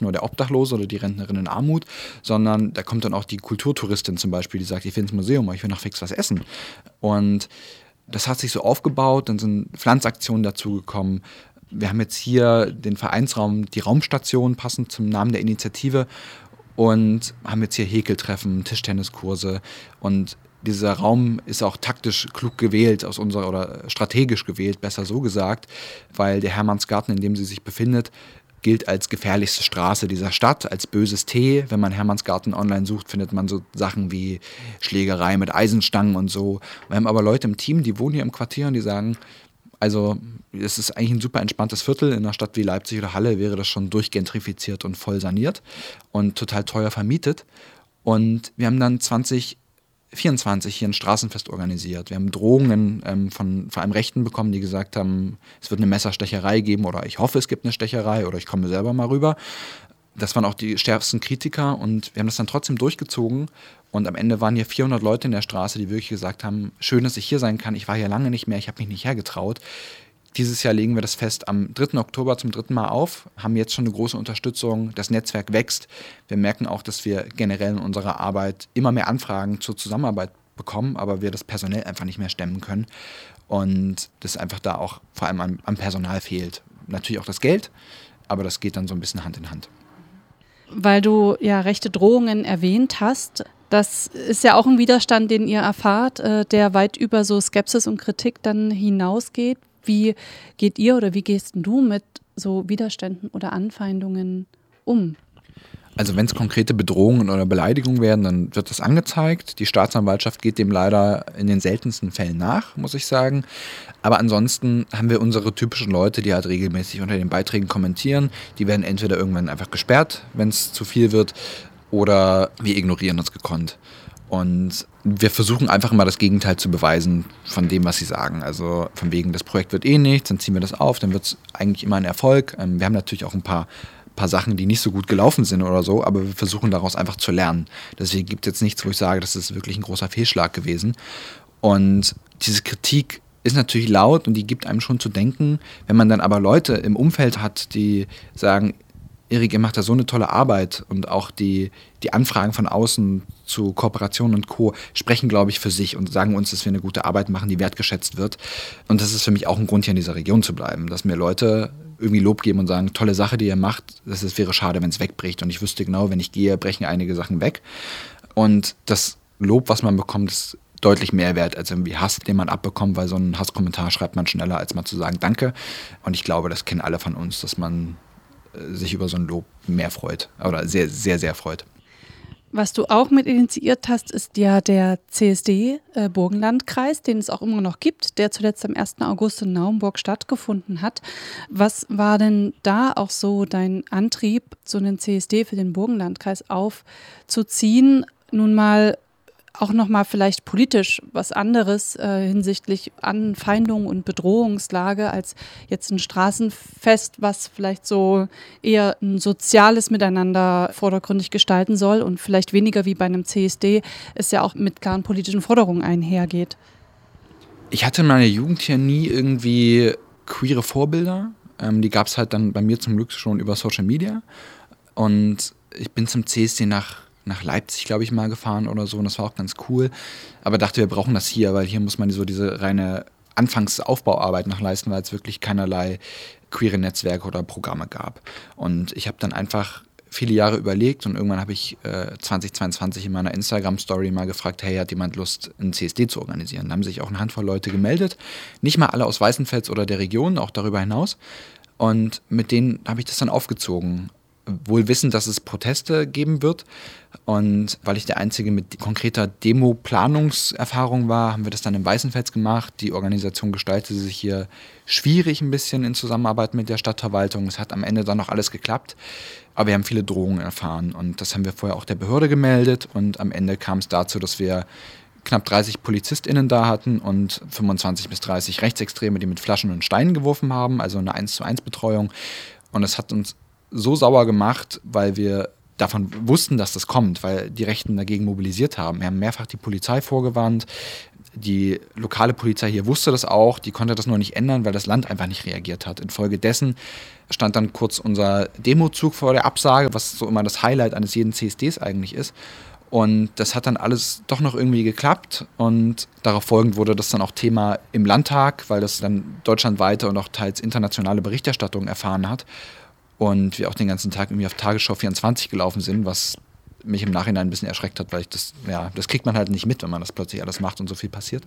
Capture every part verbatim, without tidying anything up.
nicht nur der Obdachlose oder die Rentnerin in Armut, sondern da kommt dann auch die Kulturtouristin zum Beispiel, die sagt, ich will ins Museum, aber ich will noch fix was essen. Und das hat sich so aufgebaut, dann sind Pflanzaktionen dazugekommen. Wir haben jetzt hier den Vereinsraum, die Raumstation, passend zum Namen der Initiative, und haben jetzt hier Häkeltreffen, Tischtenniskurse, und dieser Raum ist auch taktisch klug gewählt aus unserer oder strategisch gewählt, besser so gesagt, weil der Hermannsgarten, in dem sie sich befindet, gilt als gefährlichste Straße dieser Stadt, als böses T. Wenn man Hermannsgarten online sucht, findet man so Sachen wie Schlägerei mit Eisenstangen und so. Wir haben aber Leute im Team, die wohnen hier im Quartier und die sagen, also es ist eigentlich ein super entspanntes Viertel. In einer Stadt wie Leipzig oder Halle wäre das schon durchgentrifiziert und voll saniert und total teuer vermietet. Und wir haben dann zwanzig vierundzwanzig hier ein Straßenfest organisiert. Wir haben Drohungen ähm, von vor allem Rechten bekommen, die gesagt haben, es wird eine Messerstecherei geben oder ich hoffe, es gibt eine Stecherei oder ich komme selber mal rüber. Das waren auch die stärksten Kritiker und wir haben das dann trotzdem durchgezogen und am Ende waren hier vierhundert Leute in der Straße, die wirklich gesagt haben, schön, dass ich hier sein kann, ich war hier lange nicht mehr, ich habe mich nicht hergetraut. Dieses Jahr legen wir das Fest am dritten Oktober zum dritten Mal auf, haben jetzt schon eine große Unterstützung, das Netzwerk wächst. Wir merken auch, dass wir generell in unserer Arbeit immer mehr Anfragen zur Zusammenarbeit bekommen, aber wir das personell einfach nicht mehr stemmen können und das einfach da auch vor allem am, am Personal fehlt. Natürlich auch das Geld, aber das geht dann so ein bisschen Hand in Hand. Weil du ja rechte Drohungen erwähnt hast, das ist ja auch ein Widerstand, den ihr erfahrt, der weit über so Skepsis und Kritik dann hinausgeht. Wie geht ihr oder wie gehst du mit so Widerständen oder Anfeindungen um? Also wenn es konkrete Bedrohungen oder Beleidigungen werden, dann wird das angezeigt. Die Staatsanwaltschaft geht dem leider in den seltensten Fällen nach, muss ich sagen. Aber ansonsten haben wir unsere typischen Leute, die halt regelmäßig unter den Beiträgen kommentieren. Die werden entweder irgendwann einfach gesperrt, wenn es zu viel wird, oder wir ignorieren uns gekonnt. Und wir versuchen einfach immer das Gegenteil zu beweisen von dem, was sie sagen. Also von wegen, das Projekt wird eh nichts, dann ziehen wir das auf, dann wird es eigentlich immer ein Erfolg. Wir haben natürlich auch ein paar, paar Sachen, die nicht so gut gelaufen sind oder so, aber wir versuchen daraus einfach zu lernen. Deswegen gibt es jetzt nichts, wo ich sage, das ist wirklich ein großer Fehlschlag gewesen. Und diese Kritik ist natürlich laut und die gibt einem schon zu denken. Wenn man dann aber Leute im Umfeld hat, die sagen, Erik, ihr macht da so eine tolle Arbeit und auch die, die Anfragen von außen zu Kooperationen und Co. sprechen, glaube ich, für sich und sagen uns, dass wir eine gute Arbeit machen, die wertgeschätzt wird. Und das ist für mich auch ein Grund, hier in dieser Region zu bleiben, dass mir Leute irgendwie Lob geben und sagen, tolle Sache, die ihr macht, es wäre schade, wenn es wegbricht. Und ich wüsste genau, wenn ich gehe, brechen einige Sachen weg. Und das Lob, was man bekommt, ist deutlich mehr wert als irgendwie Hass, den man abbekommt, weil so einen Hasskommentar schreibt man schneller, als mal zu sagen Danke. Und ich glaube, das kennen alle von uns, dass man sich über so ein Lob mehr freut oder sehr, sehr, sehr freut. Was du auch mit initiiert hast, ist ja der C S D äh, Burgenlandkreis, den es auch immer noch gibt, der zuletzt am ersten August in Naumburg stattgefunden hat. Was war denn da auch so dein Antrieb, so einen C S D für den Burgenlandkreis aufzuziehen? Nun mal auch nochmal vielleicht politisch was anderes äh, hinsichtlich Anfeindung und Bedrohungslage als jetzt ein Straßenfest, was vielleicht so eher ein soziales Miteinander vordergründig gestalten soll und vielleicht weniger wie bei einem C S D es ja auch mit klaren politischen Forderungen einhergeht. Ich hatte in meiner Jugend hier nie irgendwie queere Vorbilder. Ähm, die gab es halt dann bei mir zum Glück schon über Social Media. Und ich bin zum C S D nach nach Leipzig, glaube ich, mal gefahren oder so und das war auch ganz cool, aber dachte, wir brauchen das hier, weil hier muss man so diese reine Anfangsaufbauarbeit noch leisten, weil es wirklich keinerlei queere Netzwerke oder Programme gab. Und ich habe dann einfach viele Jahre überlegt und irgendwann habe ich äh, zwanzig zweiundzwanzig in meiner Instagram-Story mal gefragt, hey, hat jemand Lust, einen C S D zu organisieren? Da haben sich auch eine Handvoll Leute gemeldet, nicht mal alle aus Weißenfels oder der Region, auch darüber hinaus. Und mit denen habe ich das dann aufgezogen. Wohl wissend, dass es Proteste geben wird. Und weil ich der Einzige mit konkreter Demo-Planungserfahrung war, haben wir das dann in Weißenfels gemacht. Die Organisation gestaltete sich hier schwierig ein bisschen in Zusammenarbeit mit der Stadtverwaltung. Es hat am Ende dann noch alles geklappt, aber wir haben viele Drohungen erfahren. Und das haben wir vorher auch der Behörde gemeldet. Und am Ende kam es dazu, dass wir knapp dreißig PolizistInnen da hatten und fünfundzwanzig bis dreißig Rechtsextreme, die mit Flaschen und Steinen geworfen haben, also eine eins zu eins Betreuung. Und es hat uns so sauer gemacht, weil wir davon wussten, dass das kommt, weil die Rechten dagegen mobilisiert haben. Wir haben mehrfach die Polizei vorgewarnt. die lokale Polizei hier wusste das auch, die konnte das nur nicht ändern, weil das Land einfach nicht reagiert hat. Infolgedessen stand dann kurz unser Demozug vor der Absage, was so immer das Highlight eines jeden C S Ds eigentlich ist. Und das hat dann alles doch noch irgendwie geklappt und darauf folgend wurde das dann auch Thema im Landtag, weil das dann deutschlandweite und auch teils internationale Berichterstattung erfahren hat und wir auch den ganzen Tag irgendwie auf Tagesschau vierundzwanzig gelaufen sind, was mich im Nachhinein ein bisschen erschreckt hat, weil ich das, ja, das kriegt man halt nicht mit, wenn man das plötzlich alles macht und so viel passiert.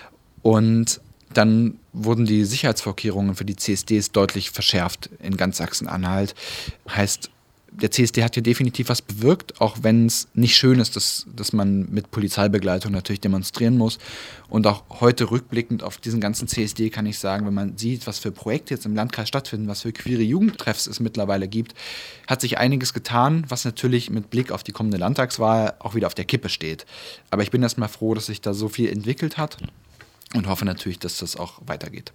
Und dann wurden die Sicherheitsvorkehrungen für die C S Ds deutlich verschärft in ganz Sachsen-Anhalt. Heißt, der C S D hat hier definitiv was bewirkt, auch wenn es nicht schön ist, dass, dass man mit Polizeibegleitung natürlich demonstrieren muss. Und auch heute rückblickend auf diesen ganzen C S D kann ich sagen, wenn man sieht, was für Projekte jetzt im Landkreis stattfinden, was für queere Jugendtreffs es mittlerweile gibt, hat sich einiges getan, was natürlich mit Blick auf die kommende Landtagswahl auch wieder auf der Kippe steht. Aber ich bin erstmal froh, dass sich da so viel entwickelt hat und hoffe natürlich, dass das auch weitergeht.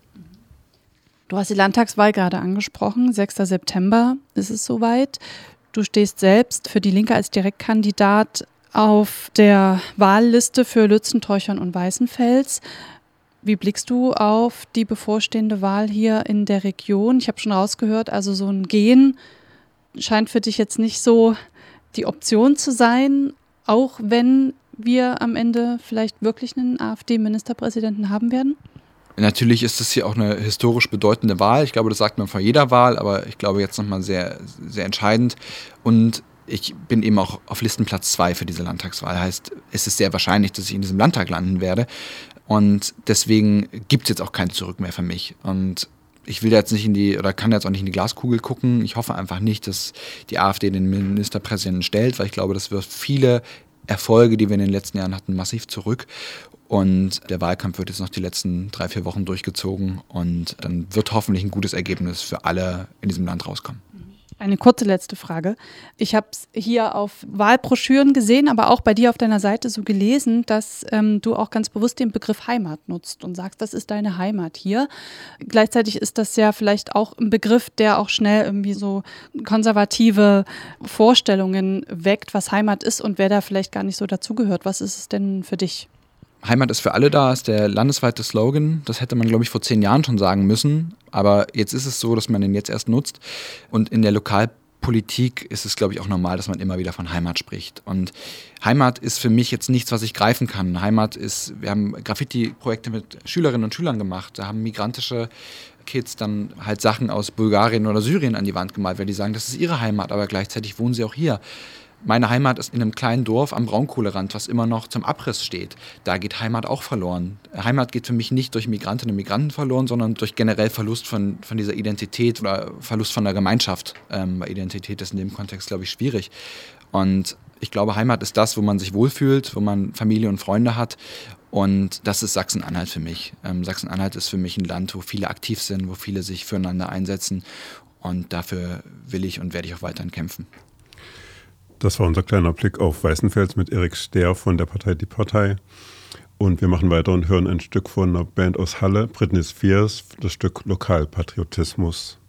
Du hast die Landtagswahl gerade angesprochen, sechster September ist es soweit. Du stehst selbst für die Linke als Direktkandidat auf der Wahlliste für Lützen, Teuchern und Weißenfels. Wie blickst du auf die bevorstehende Wahl hier in der Region? Ich habe schon rausgehört, also so ein Gehen scheint für dich jetzt nicht so die Option zu sein, auch wenn wir am Ende vielleicht wirklich einen AfD-Ministerpräsidenten haben werden? Natürlich ist das hier auch eine historisch bedeutende Wahl. Ich glaube, das sagt man vor jeder Wahl, aber ich glaube jetzt nochmal sehr, sehr entscheidend. Und ich bin eben auch auf Listenplatz zwei für diese Landtagswahl. Heißt, es ist sehr wahrscheinlich, dass ich in diesem Landtag landen werde. Und deswegen gibt es jetzt auch kein Zurück mehr für mich. Und ich will jetzt nicht in die, oder kann jetzt auch nicht in die Glaskugel gucken. Ich hoffe einfach nicht, dass die AfD den Ministerpräsidenten stellt, weil ich glaube, das wirft viele Erfolge, die wir in den letzten Jahren hatten, massiv zurück. Und der Wahlkampf wird jetzt noch die letzten drei, vier Wochen durchgezogen und dann wird hoffentlich ein gutes Ergebnis für alle in diesem Land rauskommen. Eine kurze letzte Frage. Ich habe es hier auf Wahlbroschüren gesehen, aber auch bei dir auf deiner Seite so gelesen, dass ähm, du auch ganz bewusst den Begriff Heimat nutzt und sagst, das ist deine Heimat hier. Gleichzeitig ist das ja vielleicht auch ein Begriff, der auch schnell irgendwie so konservative Vorstellungen weckt, was Heimat ist und wer da vielleicht gar nicht so dazugehört. Was ist es denn für dich? Heimat ist für alle da, ist der landesweite Slogan. Das hätte man, glaube ich, vor zehn Jahren schon sagen müssen. Aber jetzt ist es so, dass man den jetzt erst nutzt. Und in der Lokalpolitik ist es, glaube ich, auch normal, dass man immer wieder von Heimat spricht. Und Heimat ist für mich jetzt nichts, was ich greifen kann. Heimat ist, wir haben Graffiti-Projekte mit Schülerinnen und Schülern gemacht. Da haben migrantische Kids dann halt Sachen aus Bulgarien oder Syrien an die Wand gemalt, weil die sagen, das ist ihre Heimat, aber gleichzeitig wohnen sie auch hier. Meine Heimat ist in einem kleinen Dorf am Braunkohlerand, was immer noch zum Abriss steht. Da geht Heimat auch verloren. Heimat geht für mich nicht durch Migrantinnen und Migranten verloren, sondern durch generell Verlust von, von dieser Identität oder Verlust von der Gemeinschaft. Ähm, weil Identität ist in dem Kontext, glaube ich, schwierig. Und ich glaube, Heimat ist das, wo man sich wohlfühlt, wo man Familie und Freunde hat. Und das ist Sachsen-Anhalt für mich. Ähm, Sachsen-Anhalt ist für mich ein Land, wo viele aktiv sind, wo viele sich füreinander einsetzen. Und dafür will ich und werde ich auch weiterhin kämpfen. Das war unser kleiner Blick auf Weißenfels mit Erik Stehr von der Partei Die Partei. Und wir machen weiter und hören ein Stück von einer Band aus Halle, Britney Spears, das Stück Lokalpatriotismus.